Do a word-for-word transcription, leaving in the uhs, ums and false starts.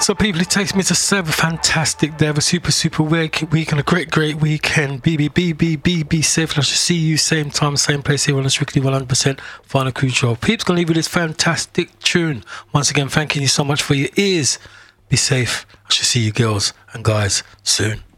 So people, it takes me to seven. Fantastic day. Have a super, super week, week and a great, great weekend. B B, B B, B be safe. And I shall see you same time, same place here on the Strictly one hundred percent Final Crew Show. Peeps, gonna leave you this fantastic tune. Once again, thanking you so much for your ears. Be safe. I shall see you girls and guys soon.